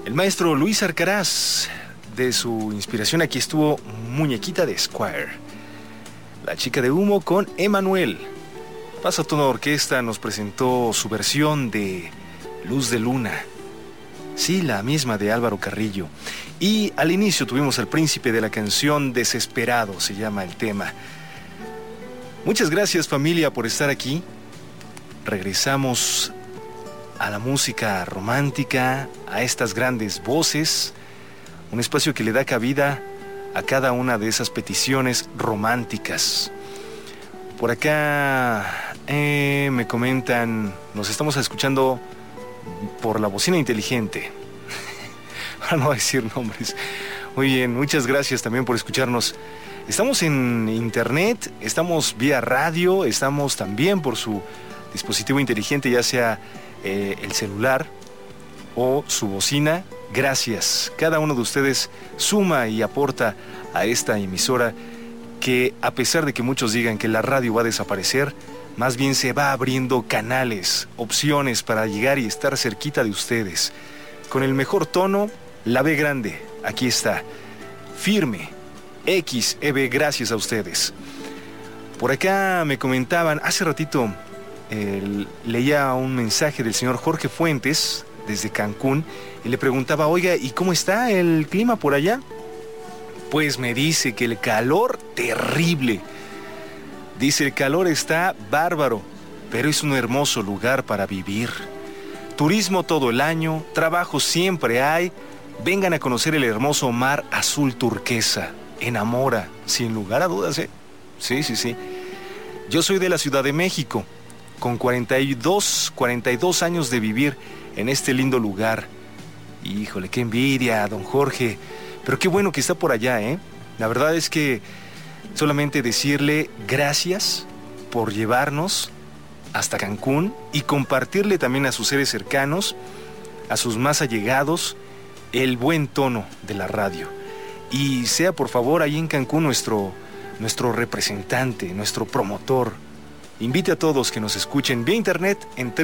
El maestro Luis Arcaraz, de su inspiración aquí estuvo Muñequita de Squire. La chica de humo con Emanuel. Pasatono Orquesta nos presentó su versión de Luz de Luna. Sí, la misma de Álvaro Carrillo. Y al inicio tuvimos al príncipe de la canción Desesperado, se llama el tema. Muchas gracias, familia, por estar aquí. Regresamos a la música romántica, a estas grandes voces, un espacio que le da cabida a cada una de esas peticiones románticas. Por acá me comentan, nos estamos escuchando por la bocina inteligente, para no decir nombres. Muy bien, muchas gracias también por escucharnos. Estamos en internet, estamos vía radio, estamos también por su dispositivo inteligente, ya sea el celular o su bocina. Gracias. Cada uno de ustedes suma y aporta a esta emisora que, a pesar de que muchos digan que la radio va a desaparecer, más bien se va abriendo canales, opciones para llegar y estar cerquita de ustedes. Con el mejor tono, la B grande, aquí está, firme, XEB, gracias a ustedes. Por acá me comentaban, hace ratito leía un mensaje del señor Jorge Fuentes desde Cancún y le preguntaba, oiga, ¿y cómo está el clima por allá? Pues me dice que el calor terrible. Dice, el calor está bárbaro, pero es un hermoso lugar para vivir. Turismo todo el año, trabajo siempre hay. Vengan a conocer el hermoso mar azul turquesa. Enamora, sin lugar a dudas, ¿eh? Sí, sí, sí. Yo soy de la Ciudad de México, con 42 años de vivir en este lindo lugar. Híjole, qué envidia, don Jorge. Pero qué bueno que está por allá, ¿eh? La verdad es que solamente decirle gracias por llevarnos hasta Cancún y compartirle también a sus seres cercanos, a sus más allegados, el buen tono de la radio. Y sea por favor ahí en Cancún nuestro representante, nuestro promotor. Invite a todos que nos escuchen vía internet en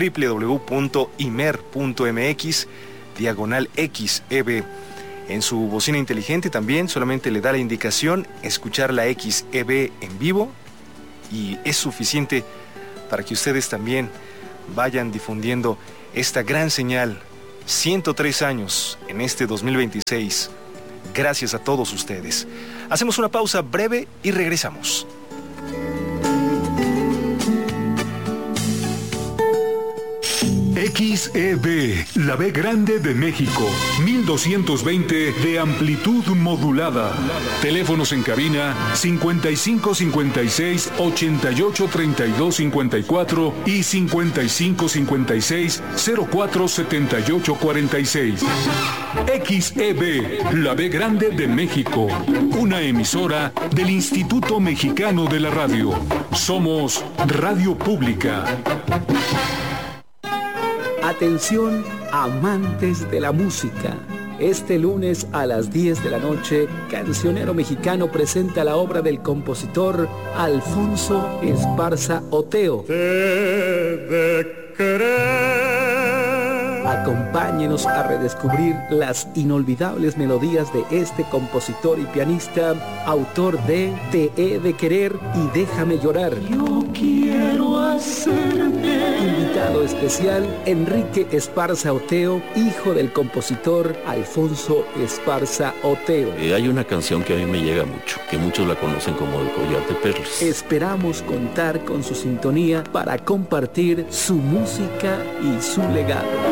www.imer.mx/XEB. En su bocina inteligente también solamente le da la indicación escuchar la XEB en vivo y es suficiente para que ustedes también vayan difundiendo esta gran señal. 103 años en este 2026. Gracias a todos ustedes. Hacemos una pausa breve y regresamos. XEB, la B grande de México, 1220 de amplitud modulada. Teléfonos en cabina 5556 88 32 54 y 5556 04 78 46. XEB, la B grande de México, una emisora del Instituto Mexicano de la Radio. Somos Radio Pública. Atención, amantes de la música. Este lunes a las 10 de la noche, Cancionero Mexicano presenta la obra del compositor Alfonso Esparza Oteo. Debe querer. Acompáñenos a redescubrir las inolvidables melodías de este compositor y pianista, autor de Te he de querer y Déjame llorar. Yo quiero hacerme. Invitado especial, Enrique Esparza Oteo, hijo del compositor Alfonso Esparza Oteo. Hay una canción que a mí me llega mucho, que muchos la conocen como El Collar de Perlas. Esperamos contar con su sintonía para compartir su música y su legado.